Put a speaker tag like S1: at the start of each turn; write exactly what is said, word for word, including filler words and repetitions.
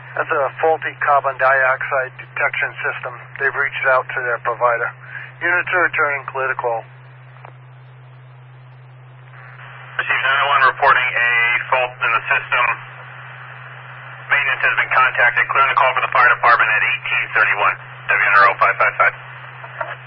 S1: That's a faulty carbon dioxide detection system. They've reached out to their provider. Units are returning, clear to call.
S2: Received nine one one reporting a fault in the system. Maintenance has been contacted. Clearing the call for the fire department at eighteen thirty-one. W N R O five five five.